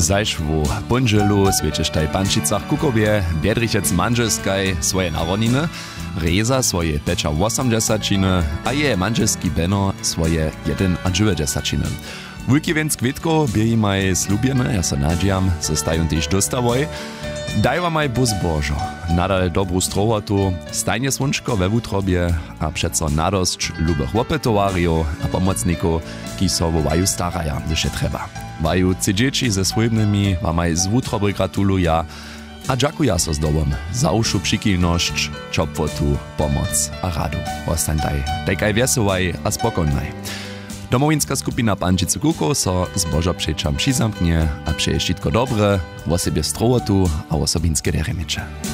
Zajszwu ponželu sviečeštaj pančicach Kukobie, Biedrichec manželskaj svoje narodniny, Reza svoje peča 80, a je manželski Beno svoje 91. Wulki więc kwitko bie imaj slubiene, ja so nadžiam, se stają też dostawoj. Dajwa maj bus Božo, nadal dobrú strohotu, stajnie słončko we wutrobie a přeco nadosť lubych łopetowarjów a pomocników, ki so wovaju staraja, gdyż je treba. Waju dzieci ze swojbnymi wamaj z wutroby gratuluja a dziękuja so zdobom za ušu přikilnosť, čopvotu, pomoc a radu. Ostaňtaj, tekaj wesołaj a spokojnaj. Domowinska skupina Pančice Kuko so z Božo přečam přizamknie a přeje všetko dobre, o sobie strohotu a osobinske deremiče.